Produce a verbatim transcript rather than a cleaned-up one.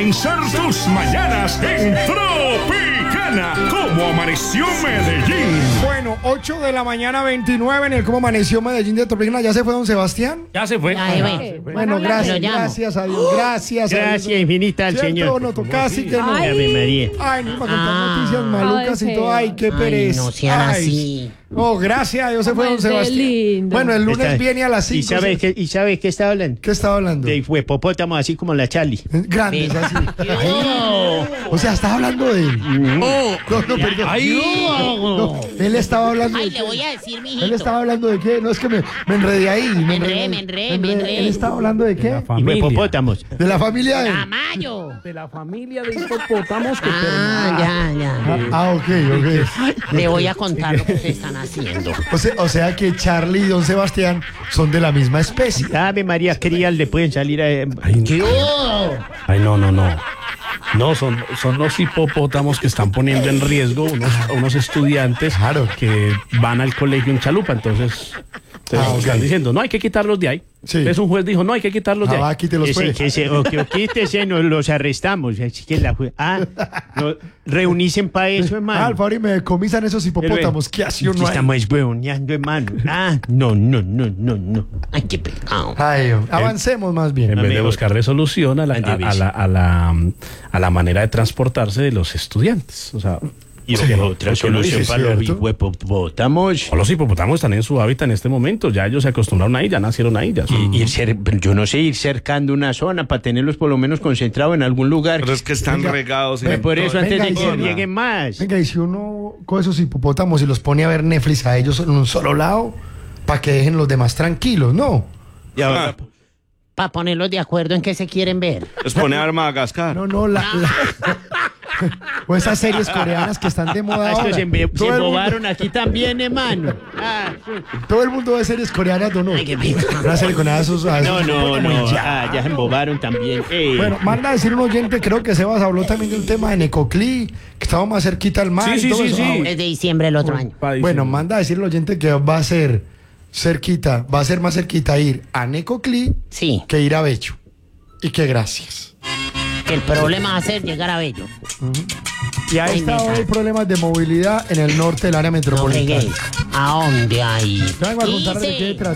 comenzar tus mañanas en Tropicana. ¿Cómo amaneció Medellín? Bueno, ocho de la mañana, veintinueve en el Cómo Amaneció Medellín de Tropicana. ¿Ya se fue don Sebastián? Ya se fue. Ya se fue. Bueno, gracias, gracias a Dios, gracias a Dios. Gracias infinita al Señor. No, casi que no. Ay. Ave María. Ay, no, para contar Ah. noticias malucas Ay, y todo. Ay, qué Ay, pereza. no sean Ay. así. Oh, gracias a Dios se fue don Ay, qué Sebastián. lindo. Bueno, el lunes Está- viene a las ¿Y cinco. sabes qué, y sabes qué estaba hablando? ¿Qué estaba hablando? De huepopótamo, así como la Charlie. Grandes, Ve. así. Ay. O sea, estaba hablando de él. No, no, perdón. No, él estaba hablando Ay, de le qué. voy a decir, mijito. Él estaba hablando de qué. No, es que me, me enredé ahí. Me enredé, me enredé, me enredé. Él estaba hablando de qué. Y huepopótamos. De la familia de él. Tamayo. De la familia de hipopótamos que Ah, ya, ya. Ah, ok, ok. Le voy a contar lo que se están haciendo. O sea, o sea que Charlie y don Sebastián son de la misma especie. Ave María, crías le pueden salir a... Ay, Ay, no, no, no. No, son, son los hipopótamos que están poniendo en riesgo unos, a unos estudiantes Claro. que van al colegio en Chalupa. Entonces, entonces Ah, ok. están diciendo, no, hay que quitarlos de ahí. Sí. Entonces un juez dijo, no, hay que quitarlos de Ah, ahí. va, quítelos Ese, pues. que se, o que o quítese, nos los arrestamos. Así que la jue- Ah, no, reunicen para eso, Ah, hermano. al favor, y me decomisan esos hipopótamos. ¿Qué hace uno ahí? Estamos huevoneando, hermano. Ah, no, no, no, no, no. Ay, qué pecado. Ay, avancemos más bien. En vez de Amigo. buscar resolución a la, a, a la, a, la, a la manera de transportarse de los estudiantes. O sea, Y Sí, otra porque lo solución dice, para los ¿cierto? huepopótamos. los hipopótamos están en su hábitat en este momento. Ya ellos se acostumbraron ahí, ya nacieron ahí. Ya son- Y ir cer- yo no sé, ir cercando una zona para tenerlos por lo menos concentrados en algún lugar. Pero es que están Venga, regados. ven, en Por eso, todo- antes venga, de que Isona. lleguen más. Venga, y si uno coge esos hipopótamos y los pone a ver Netflix a ellos en un solo lado, para que dejen los demás tranquilos, ¿no? Y ahora, Para ponerlos de acuerdo en qué se quieren ver. Les pone a Madagascar. No, no, la... la- o esas series coreanas que están de moda ah, ahora. estos se, embe- se Todo el mundo- embobaron aquí también, hermano. Ah, Todo el mundo ve series coreanas, ¿no? no? Ay, qué pecado. Una serie coreana, esos- a no, esos- no, no. Ya. Ah, ya se embobaron también. Eh. Bueno, manda a decir un oyente, creo que Sebas habló también de un tema de Necoclí, que estaba más cerquita al mar. Sí, y sí, todo sí, eso. sí. Ah, bueno. Desde diciembre del otro año. Para Bueno, diciembre. manda a decir el oyente que va a ser cerquita, va a ser más cerquita ir a Necoclí Sí, que ir a Becho. Y que gracias. que el problema va a ser llegar a Bello. Y a Ay, esta neta. hora hay problemas de movilidad en el norte del área No metropolitana. fregues. ¿A dónde hay? Te vengo a contar de Dice- qué trata.